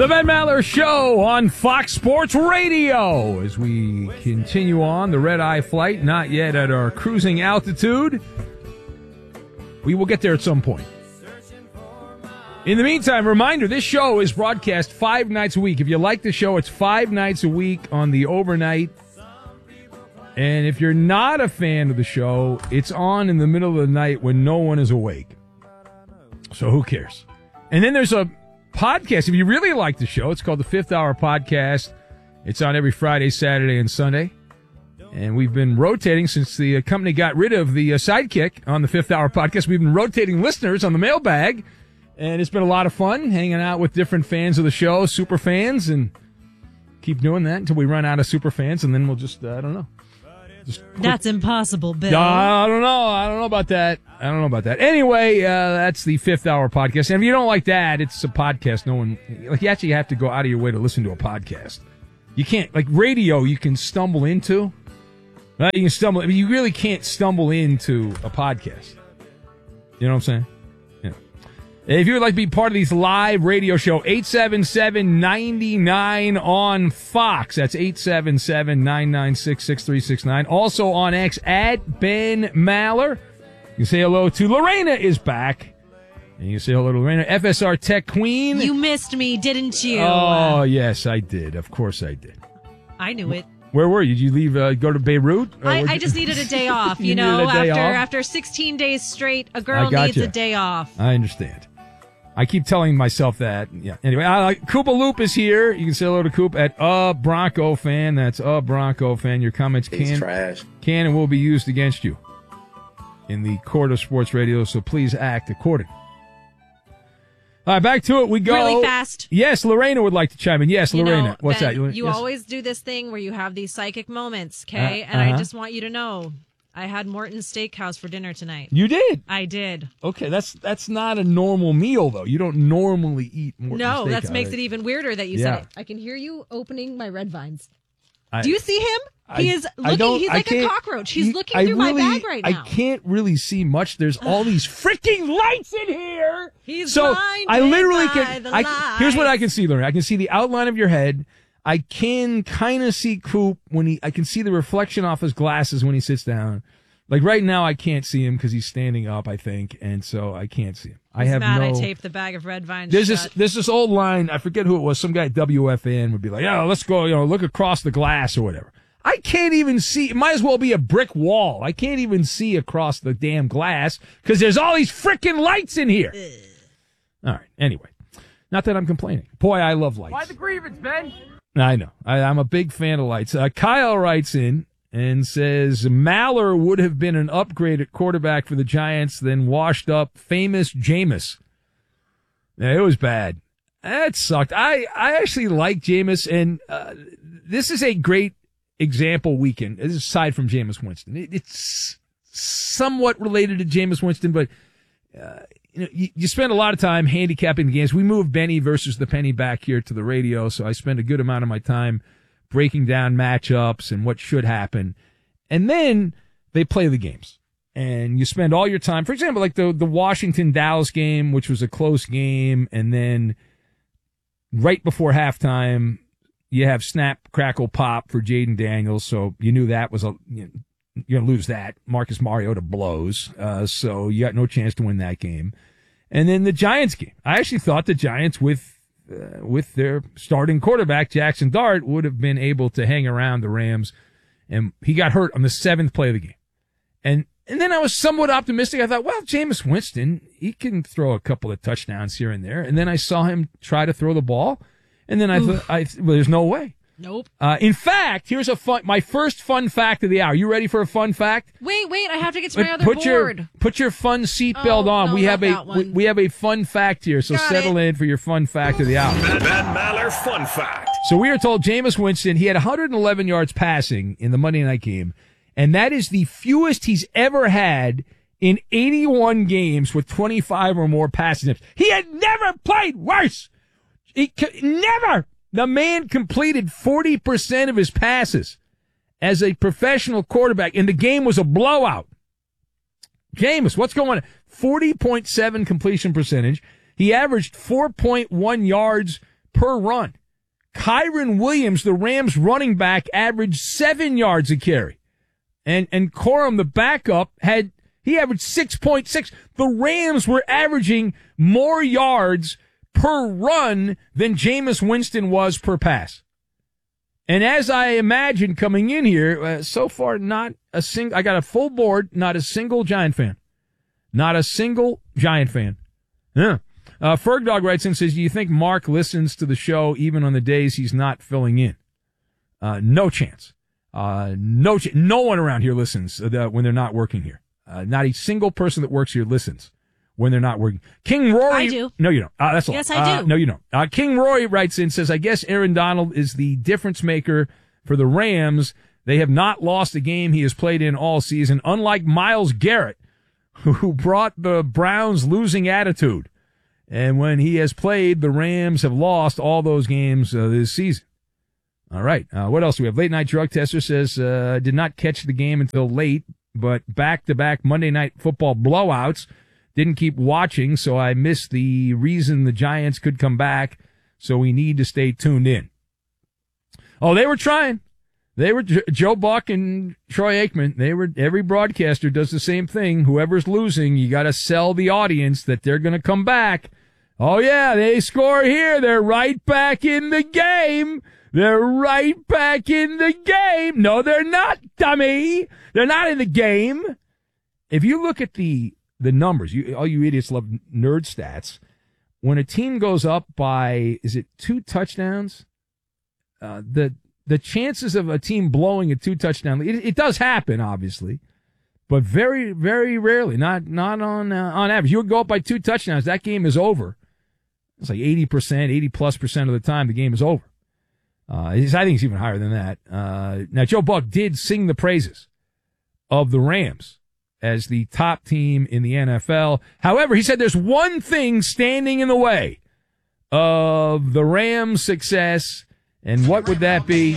The Ben Maller Show on Fox Sports Radio as we continue on the red-eye flight, not yet at our cruising altitude. We will get there at some point. In the meantime, reminder, this show is broadcast 5 nights a week. If you like the show, it's 5 nights a week on the overnight. And if you're not a fan of the show, it's on in the middle of the night when no one is awake. So who cares? And then there's a podcast. If you really like the show, it's called the Fifth Hour Podcast. It's on every Friday, Saturday, and Sunday. And we've been rotating since the company got rid of the sidekick on the Fifth Hour Podcast. We've been rotating listeners on the mailbag. And it's been a lot of fun hanging out with different fans of the show, super fans, and keep doing that until we run out of super fans, and then we'll just, I don't know. That's impossible, Bill. I don't know. I don't know about that. Anyway, that's the Fifth Hour Podcast. And if you don't like that, it's a podcast. You actually have to go out of your way to listen to a podcast. You can't, like radio, you can stumble into. Right? You can stumble. I mean, you really can't stumble into a podcast. You know what I'm saying? Yeah. If you would like to be part of these live radio show, 877-99 on Fox. That's 877-996-6369. Also on X at Ben Maller. You can say hello to Lorena is back. And you can say hello to Lorena, FSR Tech Queen. You missed me, didn't you? Oh, yes, I did. Of course I did. I knew it. Where were you? Did you leave, go to Beirut? I just needed a day off. You know, after 16 days straight, a girl needs a day off. I understand. I keep telling myself that. Yeah. Anyway, Koopa Loop is here. You can say hello to Coop at Bronco Fan. That's Bronco Fan. Your comments can and will be used against you in the court of sports radio, so please act accordingly. All right, back to it we go. Really fast. Yes, Lorena would like to chime in. Yes, Lorena. What's Ben, that? You always do this thing where you have these psychic moments, okay? And I just want you to know, I had Morton's Steakhouse for dinner tonight. You did? I did. Okay, that's not a normal meal, though. You don't normally eat Morton's Steakhouse. No, that makes it even weirder that you said it. I can hear you opening my red vines. Do you see him? He's looking. He's like a cockroach. He's looking through my bag right now. I can't really see much. There's all these freaking lights in here. He's so blinded I literally by the lights. Here's what I can see, Lorena. I can see the outline of your head. I can kind of see Coop I can see the reflection off his glasses when he sits down. Like right now, I can't see him because he's standing up, I think, and so I can't see him. I taped the bag of red vines. There's this old line. I forget who it was. Some guy at WFN would be like, "Yeah, let's go. Look across the glass or whatever." I can't even see. It might as well be a brick wall. I can't even see across the damn glass because there's all these freaking lights in here. All right. Anyway, not that I'm complaining. Boy, I love lights. Why the grievance, Ben? I know. I'm a big fan of lights. Kyle writes in and says Maller would have been an upgrade at quarterback for the Giants than washed up famous Jameis. Yeah, it was bad. That sucked. I actually like Jameis, and this is a great example weekend. This is aside from Jameis Winston. It's somewhat related to Jameis Winston, but you spend a lot of time handicapping the games. We moved Benny versus the Penny back here to the radio, so I spend a good amount of my time breaking down matchups and what should happen. And then they play the games. And you spend all your time, for example, like the Washington-Dallas game, which was a close game, and then right before halftime, you have snap, crackle, pop for Jaden Daniels, so you knew that was you're going to lose that. Marcus Mariota blows, so you got no chance to win that game. And then the Giants game. I actually thought the Giants, with their starting quarterback, Jackson Dart, would have been able to hang around the Rams, and he got hurt on the 7th play of the game. And then I was somewhat optimistic. I thought, well, Jameis Winston, he can throw a couple of touchdowns here and there. And then I saw him try to throw the ball. And then I thought, well, there's no way. Nope. In fact, here's my first fun fact of the hour. You ready for a fun fact? Wait, I have to get to my other board. Put your fun seatbelt on. No, we have a fun fact here, so settle in for your fun fact of the hour. Ben Maller fun fact. So we are told Jameis Winston, he had 111 yards passing in the Monday night game, and that is the fewest he's ever had in 81 games with 25 or more passing attempts. He had never played worse. Never. The man completed 40% of his passes as a professional quarterback, and the game was a blowout. Jameis, what's going on? 40.7 completion percentage. He averaged 4.1 yards per run. Kyren Williams, the Rams running back, averaged 7 yards a carry. And Corum, the backup, he averaged 6.6. The Rams were averaging more yards per run than Jameis Winston was per pass. And as I imagined coming in here, so far not a single, I got a full board, not a single Giant fan. Not a single Giant fan. Yeah. Fergdog writes in and says, do you think Mark listens to the show even on the days he's not filling in? No chance. No one around here listens when they're not working here. Not a single person that works here listens when they're not working. King Rory. I do. No, you don't. That's a lie. Yes, I do. No, you don't. King Rory writes in, says, I guess Aaron Donald is the difference maker for the Rams. They have not lost a game he has played in all season, unlike Myles Garrett, who brought the Browns losing attitude. And when he has played, the Rams have lost all those games this season. All right. What else do we have? Late Night Drug Tester says, did not catch the game until late, but back-to-back Monday Night Football blowouts. Didn't keep watching, so I missed the reason the Giants could come back, so we need to stay tuned in. Oh, they were trying. They were Joe Buck and Troy Aikman. Every broadcaster does the same thing. Whoever's losing, you got to sell the audience that they're going to come back. Oh, yeah, they score here. They're right back in the game. They're right back in the game. No, they're not, dummy. They're not in the game. If you look at the numbers, all you idiots love nerd stats. When a team goes up by, is it 2 touchdowns? The chances of a team blowing a 2-touchdown lead, it does happen, obviously, but very, very rarely. Not on average. You would go up by 2 touchdowns, that game is over. It's like 80%, 80+% of the time the game is over. I think it's even higher than that. Now, Joe Buck did sing the praises of the Rams as the top team in the NFL. However, he said there's one thing standing in the way of the Rams' success, and what would that be?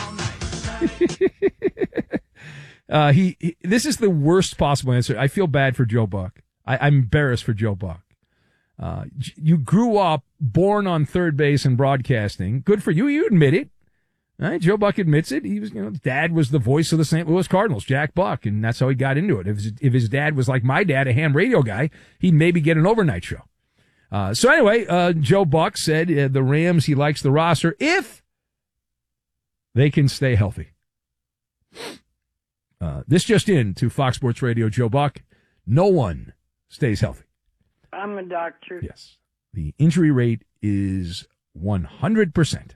This is the worst possible answer. I feel bad for Joe Buck. I'm embarrassed for Joe Buck. You grew up born on third base and broadcasting. Good for you. You admit it. Right? Joe Buck admits it. He was, dad was the voice of the St. Louis Cardinals, Jack Buck, and that's how he got into it. If his dad was like my dad, a ham radio guy, he'd maybe get an overnight show. So anyway, Joe Buck said the Rams, he likes the roster if they can stay healthy. This just in to Fox Sports Radio, Joe Buck. No one stays healthy. I'm a doctor. Yes. The injury rate is 100%.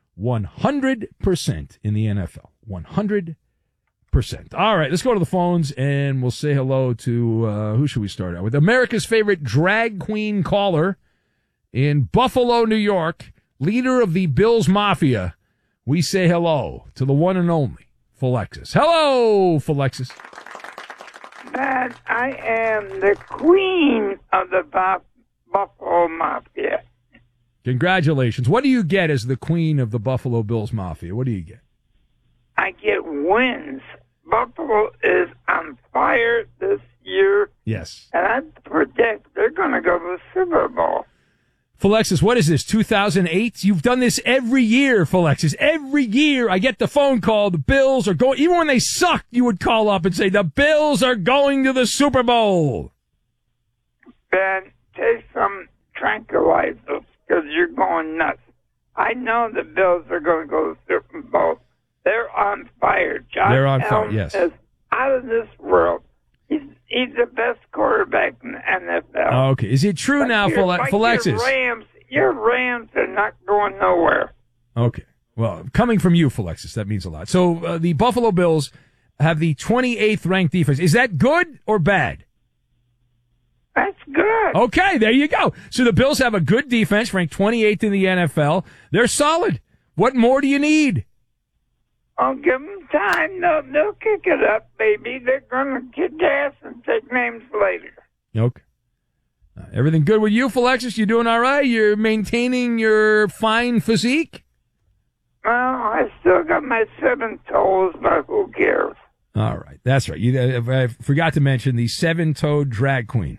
100% in the NFL. 100%. All right, let's go to the phones, and we'll say hello to, who should we start out with? America's favorite drag queen caller in Buffalo, New York, leader of the Bills Mafia. We say hello to the one and only Philexis. Hello, Philexis. That I am the queen of the Buffalo Mafia. Congratulations. What do you get as the queen of the Buffalo Bills Mafia? What do you get? I get wins. Buffalo is on fire this year. Yes. And I predict they're going to go to the Super Bowl. Philexis, what is this, 2008? You've done this every year, Philexis. Every year I get the phone call, the Bills are going, even when they sucked, you would call up and say, the Bills are going to the Super Bowl. Ben, take some tranquilizers because you're going nuts. I know the Bills are going to go to the Super Bowl. They're on fire. They're on fire, yes. Is out of this world. He's the best quarterback in the NFL. Okay. Is it true now, Philexis? Your Rams are not going nowhere. Okay. Well, coming from you, Philexis, that means a lot. So the Buffalo Bills have the 28th ranked defense. Is that good or bad? That's good. Okay, there you go. So the Bills have a good defense, ranked 28th in the NFL. They're solid. What more do you need? I'll give them time. They'll kick it up, baby. They're going to kick ass and take names later. Okay. Everything good with you, Philexis? You doing all right? You're maintaining your fine physique? Well, I still got my 7 toes, but who cares? All right. That's right. I forgot to mention the 7-toed drag queen.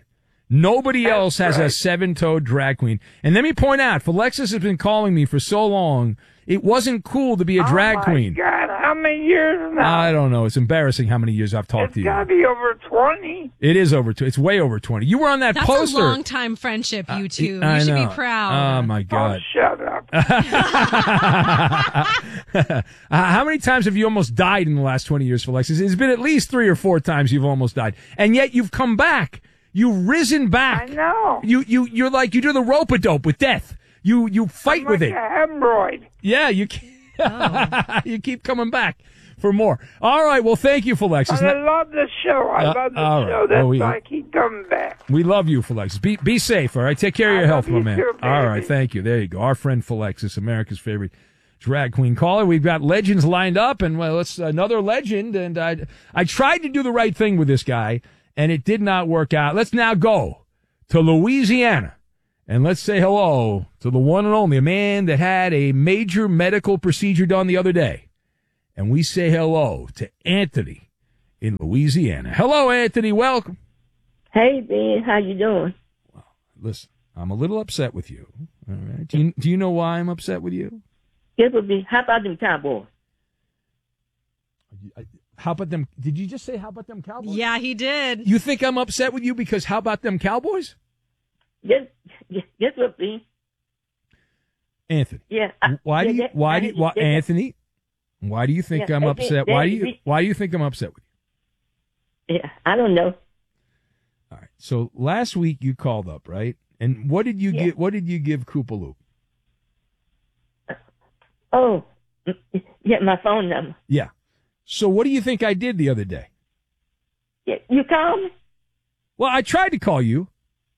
Nobody else has a 7-toed drag queen. And let me point out, Alexis has been calling me for so long, it wasn't cool to be a drag queen. Oh, my God. How many years now? I don't know. It's embarrassing how many years I've talked to you. It's got to be over 20. It is over 20. It's way over 20. You were on that poster. That's a long-time friendship, you two. I you should know. be proud. Oh, my God. Oh, shut up. How many times have you almost died in the last 20 years, Alexis? It's been at least 3 or 4 times you've almost died. And yet you've come back. You've risen back. I know. You're like, you do the rope-a-dope with death. You fight with it. Like a hemorrhoid. Yeah, you keep coming back for more. All right, well, thank you, Alexis. I love the show. I love the show. That's why I keep coming back. We love you, Alexis. Be safe, all right? Take care of your health, my man. Too, all right, thank you. There you go. Our friend Alexis, America's favorite drag queen caller. We've got legends lined up, and well, it's another legend. And I tried to do the right thing with this guy, and it did not work out. Let's now go to Louisiana. And let's say hello to the one and only, a man that had a major medical procedure done the other day. And we say hello to Anthony in Louisiana. Hello, Anthony. Welcome. Hey, Ben. How you doing? Well, listen, I'm a little upset with you. All right. Do you know why I'm upset with you? It would be, how about them Cowboys? How about them? Did you just say, how about them Cowboys? Yeah, he did. You think I'm upset with you because how about them Cowboys? Yes, what, Ben? Anthony. Yeah. Anthony? Why do you think I'm upset? Why do you think I'm upset with you? Yeah, I don't know. All right. So last week you called up, right? And what did you give? What did you give Koopaloop? Oh, yeah, my phone number. Yeah. So what do you think I did the other day? Yeah, you called me? Well, I tried to call you.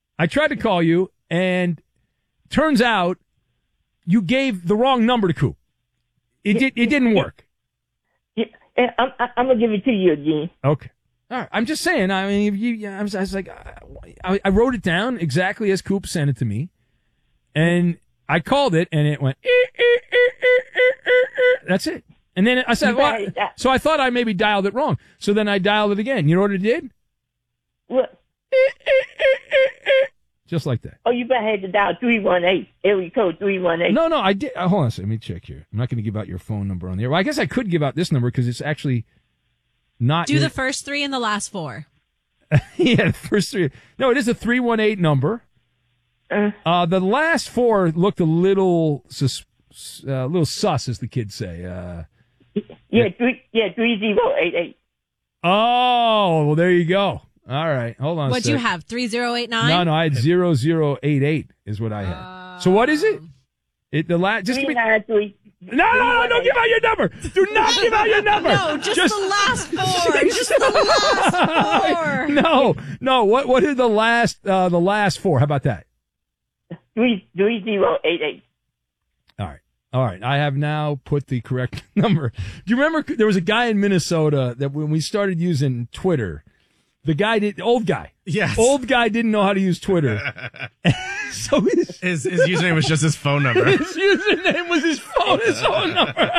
And turns out you gave the wrong number to Coop. It didn't work. Yeah, I'm gonna give it to you again. Okay. All right. I'm just saying. I mean, I was like, I wrote it down exactly as Coop sent it to me, and I called it, and it went. That's it. And then I said, well, so I thought I maybe dialed it wrong. So then I dialed it again. You know what it did? What? Just like that. Oh, you better have to dial 318. Area code 318. No, I did. Hold on a second. Let me check here. I'm not going to give out your phone number on the air. Well, I guess I could give out this number because it's actually not. Do the first 3 and the last 4. Yeah, the first 3. No, it is a 318 number. The last 4 looked a little sus, as the kids say. 3088. Oh, well, there you go. All right, hold on. What'd you have? 3089? No, I had 0088 is what I had. So what is it? Just give me. 393. No, don't give out your number. Do not give out your number. No, just the last 4. Just the last 4. No. What are the last 4? How about that? 3088. All right. I have now put the correct number. Do you remember there was a guy in Minnesota that when we started using Twitter, old guy didn't know how to use Twitter. So his username was just his phone number. His username was his phone number.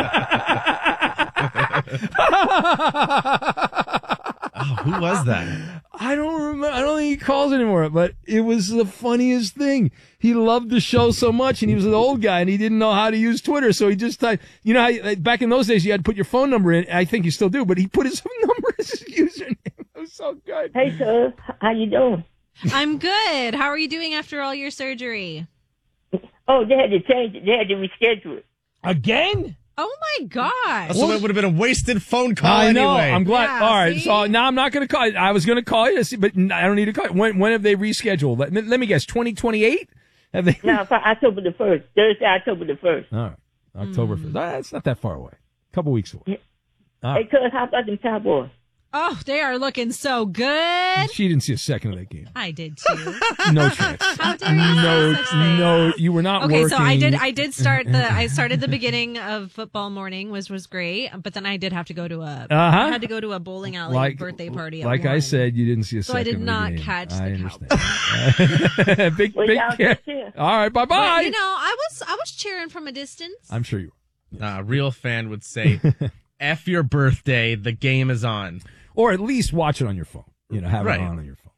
Oh, who was that? I don't remember. I don't think he calls anymore, but it was the funniest thing. He loved the show so much, and he was an old guy, and he didn't know how to use Twitter, so he just typed, you know how back in those days you had to put your phone number in. I think you still do, but he put his number as his username. It was so good. Hey, sir. How you doing? I'm good. How are you doing after all your surgery? Oh, they had to change it. They had to reschedule it. Again? Oh, my gosh. So it would have been a wasted phone call I know. anyway. I'm glad. Yeah, all right. see? So now I'm not going to call you. I was going to call you, but I don't need to call you. When have they rescheduled? Let me guess. 2028? Have they? No, for October the 1st. Thursday, October the 1st. All right. October 1st. That's not that far away. A couple weeks away. Yeah. Right. Hey, cuz, how about them Cowboys? Oh, they are looking so good. She didn't see a second of that game. I did too. No chance. How dare you? No, you were not okay, working. so I did start I started the beginning of football morning, was great, but then I did have to go to I had to go to a bowling alley birthday party. Like I said, you didn't see a second. So I did of not the game. catch I the understand. big. All right, bye. But, you know, I was cheering from a distance. I'm sure you were. A real fan would say, "F your birthday, the game is on." Or at least watch it on your phone. You know, have it on your phone.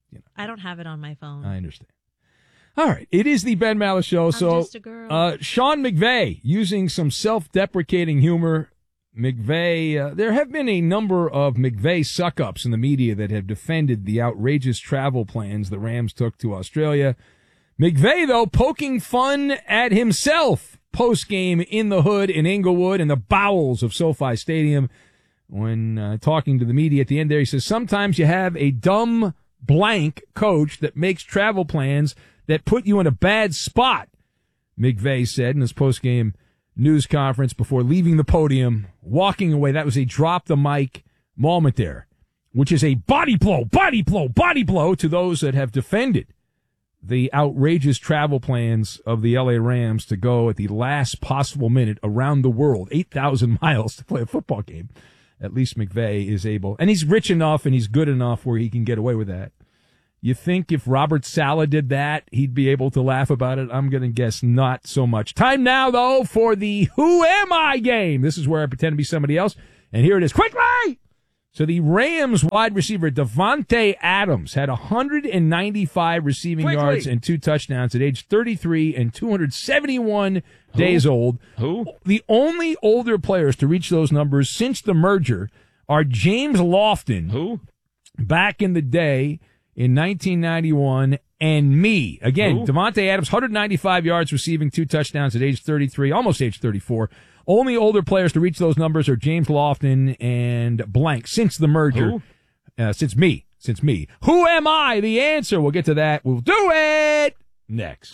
I don't have it on my phone. I understand. All right. It is the Ben Maller Show. I'm just a girl. Sean McVay using some self-deprecating humor. McVay, there have been a number of McVay suck-ups in the media that have defended the outrageous travel plans the Rams took to Australia. McVay, though, poking fun at himself post-game in the hood in Inglewood in the bowels of SoFi Stadium. When talking to the media at the end there, he says, sometimes you have a dumb blank coach that makes travel plans that put you in a bad spot, McVay said in his post-game news conference before leaving the podium, walking away. That was a drop-the-mic moment there, which is a body blow to those that have defended the outrageous travel plans of the L.A. Rams to go at the last possible minute around the world, 8,000 miles to play a football game. At least McVay is able, and he's rich enough and he's good enough where he can get away with that. You think if Robert Saleh did that, he'd be able to laugh about it? I'm going to guess not so much. Time now, though, for the Who Am I game. This is where I pretend to be somebody else, and here it is. Quickly! So the Rams wide receiver Davante Adams had 195 receiving yards and 2 touchdowns at age 33 and 271 days old. Who? The only older players to reach those numbers since the merger are James Lofton. Who? Back in the day in 1991, and me. Again, Davante Adams, 195 yards receiving, 2 touchdowns at age 33, almost age 34. Only older players to reach those numbers are James Lofton and blank since the merger. Since me. Who am I? The answer. We'll get to that. We'll do it next.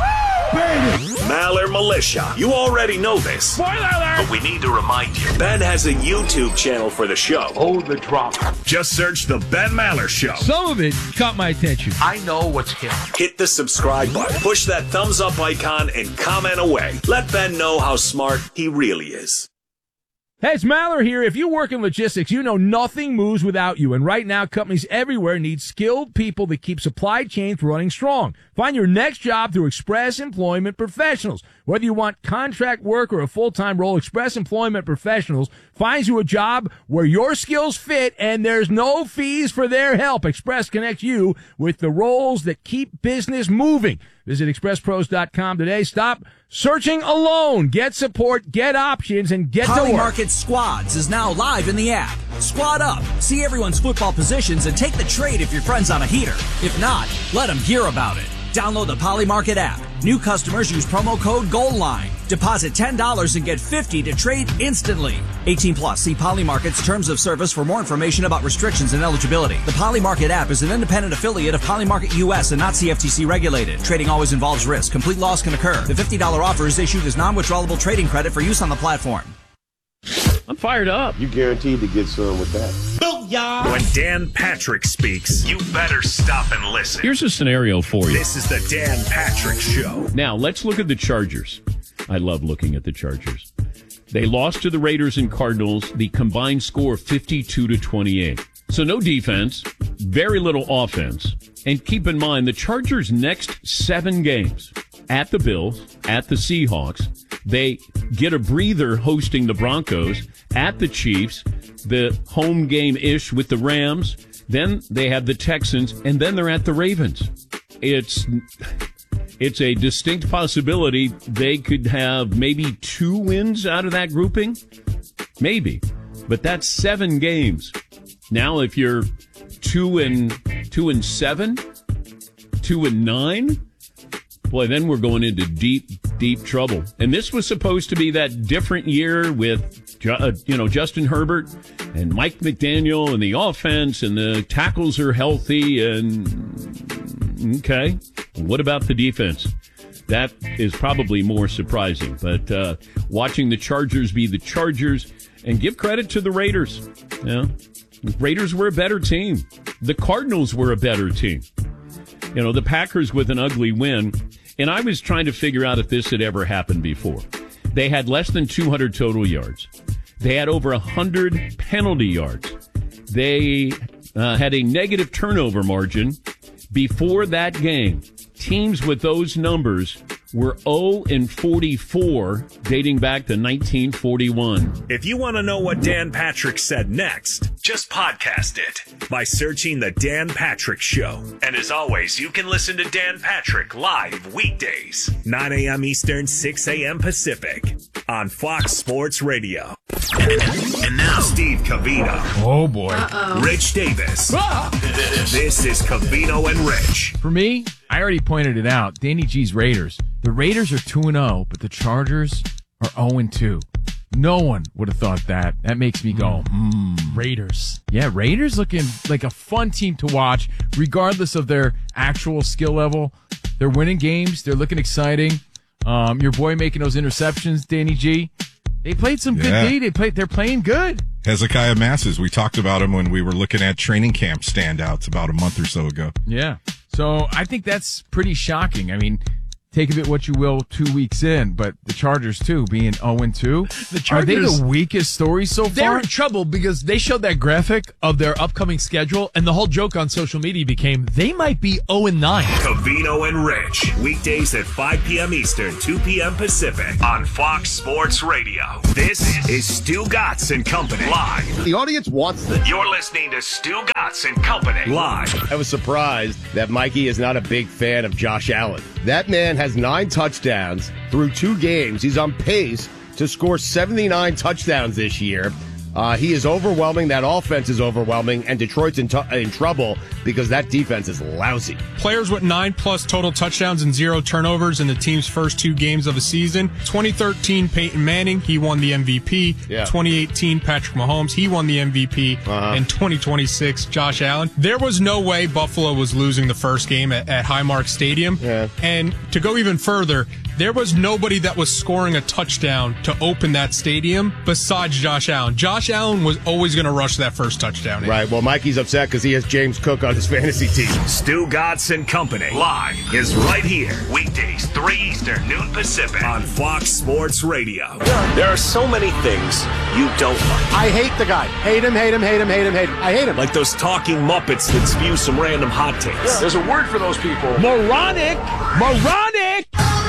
Maller Militia. You already know this. Spoiler alert! But we need to remind you. Ben has a YouTube channel for the show. Hold the drama. Just search The Ben Maller Show. Some of it caught my attention. I know what's hip. Hit the subscribe button. Push that thumbs up icon and comment away. Let Ben know how smart he really is. Hey, it's Maller here. If you work in logistics, you know nothing moves without you. And right now, companies everywhere need skilled people that keep supply chains running strong. Find your next job through Express Employment Professionals. Whether you want contract work or a full-time role, Express Employment Professionals finds you a job where your skills fit and there's no fees for their help. Express connects you with the roles that keep business moving. Visit expresspros.com today. Stop searching alone. Get support, get options, and get to work. Polymarket Squads is now live in the app. Squad up, see everyone's football positions, and take the trade if your friend's on a heater. If not, let them hear about it. Download the Polymarket app. New customers use promo code GOALLINE. Deposit $10 and get $50 to trade instantly. 18 plus. See Polymarket's terms of service for more information about restrictions and eligibility. The Polymarket app is an independent affiliate of Polymarket US and not CFTC regulated. Trading always involves risk. Complete loss can occur. The $50 offer is issued as non-withdrawable trading credit for use on the platform. I'm fired up. You guaranteed to get some with that. Booyah! When Dan Patrick speaks, you better stop and listen. Here's a scenario for you. This is the Dan Patrick Show. Now, let's look at the Chargers. I love looking at the Chargers. They lost to the Raiders and Cardinals, the combined score of 52-28. So no defense, very little offense. And keep in mind, the Chargers' next 7 games, at the Bills, at the Seahawks, they get a breather hosting the Broncos, at the Chiefs, the home game-ish with the Rams, then they have the Texans, and then they're at the Ravens. It's a distinct possibility they could have maybe 2 wins out of that grouping. Maybe. But that's 7 games. Now, if you're 2-7, 2-9, boy, then we're going into deep trouble. And this was supposed to be that different year with, Justin Herbert and Mike McDaniel and the offense and the tackles are healthy. And okay, what about the defense? That is probably more surprising. But watching the Chargers be the Chargers, and give credit to the Raiders. Yeah, the Raiders were a better team. The Cardinals were a better team. The Packers with an ugly win. And I was trying to figure out if this had ever happened before. They had less than 200 total yards. They had over 100 penalty yards. They had a negative turnover margin. Before that game, teams with those numbers were 0-44 dating back to 1941. If you want to know what Dan Patrick said next, Just podcast it by searching The Dan Patrick Show. And as always, you can listen to Dan Patrick live weekdays, 9 a.m. Eastern, 6 a.m. Pacific on Fox Sports Radio. And now, Steve Covino. Oh, boy. Rich Davis. This is Covino and Rich. For me, I already pointed it out. Danny G's Raiders. The Raiders are 2-0, but the Chargers are 0-2. No one would have thought that. That makes me go, Raiders. Yeah, Raiders looking like a fun team to watch, regardless of their actual skill level. They're winning games. They're looking exciting. Your boy making those interceptions, Danny G. They played some good D. They're playing good. Hezekiah Masses. We talked about him when we were looking at training camp standouts about a month or so ago. Yeah. So I think that's pretty shocking. I mean, take of it what you will 2 weeks in, but the Chargers, too, being 0-2. The Chargers, are they the weakest story so far? They're in trouble because they showed that graphic of their upcoming schedule, and the whole joke on social media became they might be 0-9. Covino and Rich, weekdays at 5 p.m. Eastern, 2 p.m. Pacific on Fox Sports Radio. This is Stu Gatz and Company live. The audience wants this. You're listening to Stu Gatz and Company live. I was surprised that Mikey is not a big fan of Josh Allen. That man has 9 touchdowns through 2 games. He's on pace to score 79 touchdowns this year. He is overwhelming. That offense is overwhelming, and Detroit's in trouble because that defense is lousy. Players with 9+ total touchdowns and 0 turnovers in the team's first 2 games of a season. 2013, Peyton Manning, he won the MVP. Yeah. 2018, Patrick Mahomes, he won the MVP. And 2026, Josh Allen. There was no way Buffalo was losing the first game at Highmark Stadium. Yeah. And to go even further, there was nobody that was scoring a touchdown to open that stadium besides Josh Allen. Josh Allen was always going to rush that first touchdown. Right. Well, Mikey's upset because he has James Cook on his fantasy team. Stu Gatz and Company live is right here. Weekdays, 3 Eastern, noon Pacific on Fox Sports Radio. There are so many things you don't like. I hate the guy. Hate him, hate him, hate him, hate him, hate him. I hate him. Like those talking Muppets that spew some random hot takes. There's a word for those people. Moronic! Moronic!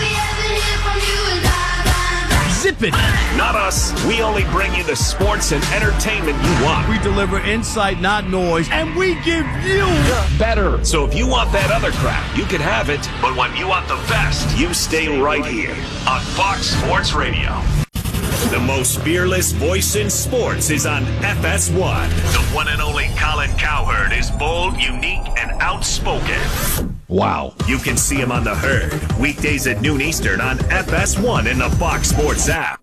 Zip it! Not us. We only bring you the sports and entertainment you want. We deliver insight, not noise, and we give you better. So if you want that other crap, you can have it. But when you want the best, you stay right here on Fox Sports Radio. The most fearless voice in sports is on FS1. The one and only Colin Cowherd is bold, unique, and outspoken. Wow. You can see him on The Herd, weekdays at noon Eastern on FS1 in the Fox Sports app.